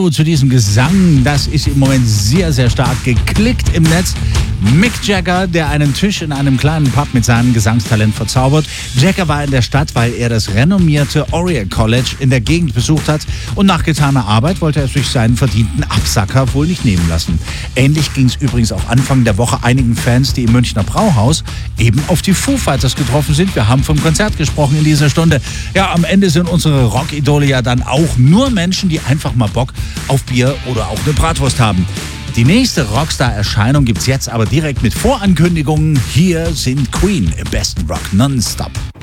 Video zu diesem Gesang, das ist im Moment sehr, sehr stark geklickt im Netz. Mick Jagger, der einen Tisch in einem kleinen Pub mit seinem Gesangstalent verzaubert. Jagger war in der Stadt, weil er das renommierte Oriel College in der Gegend besucht hat und nach getaner Arbeit wollte er sich seinen verdienten Absacker wohl nicht nehmen lassen. Ähnlich ging es übrigens auch Anfang der Woche einigen Fans, die im Münchner Brauhaus eben auf die Foo Fighters getroffen sind. Wir haben vom Konzert gesprochen in dieser Stunde. Ja, am Ende sind unsere Rockidole ja dann auch nur Menschen, die einfach mal Bock auf Bier oder auch eine Bratwurst haben. Die nächste Rockstar-Erscheinung gibt's jetzt aber direkt mit Vorankündigungen. Hier sind Queen im besten Rock nonstop.